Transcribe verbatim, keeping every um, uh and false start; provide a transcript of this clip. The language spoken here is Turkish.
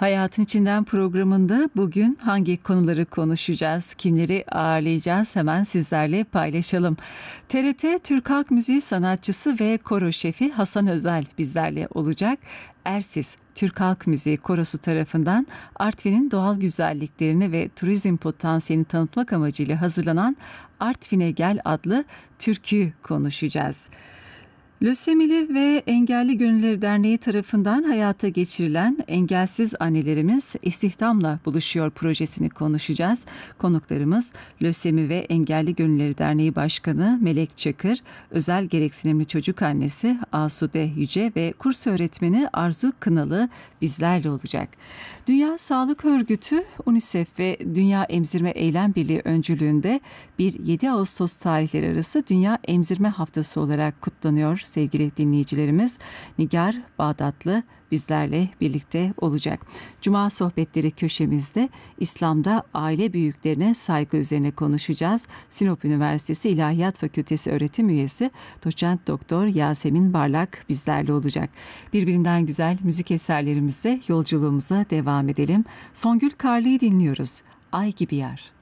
Hayatın İçinden programında bugün hangi konuları konuşacağız, kimleri ağırlayacağız hemen sizlerle paylaşalım. T R T Türk Halk Müziği sanatçısı ve koro şefi Hasan Özel bizlerle olacak. Ersis Türk Halk Müziği Korosu tarafından Artvin'in doğal güzelliklerini ve turizm potansiyelini tanıtmak amacıyla hazırlanan Artvin'e Gel adlı türküyü konuşacağız. Lösemili ve Engelli Gönülleri Derneği tarafından hayata geçirilen Engelsiz Annelerimiz İstihdamla Buluşuyor projesini konuşacağız. Konuklarımız Lösemi ve Engelli Gönülleri Derneği Başkanı Melek Çakır, özel gereksinimli çocuk annesi Asude Yüce ve kurs öğretmeni Arzu Kınalı bizlerle olacak. Dünya Sağlık Örgütü, UNICEF ve Dünya Emzirme Eylem Birliği öncülüğünde bir yedi Ağustos tarihleri arası Dünya Emzirme Haftası olarak kutlanıyor. Sevgili dinleyicilerimiz, Nigar Bağdatlı bizlerle birlikte olacak. Cuma sohbetleri köşemizde İslam'da aile büyüklerine saygı üzerine konuşacağız. Sinop Üniversitesi İlahiyat Fakültesi öğretim üyesi Doçent Doktor Yasemin Barlak bizlerle olacak. Birbirinden güzel müzik eserlerimizle yolculuğumuza devam edelim. Songül Karlı'yı dinliyoruz. Ay Gibi Yar.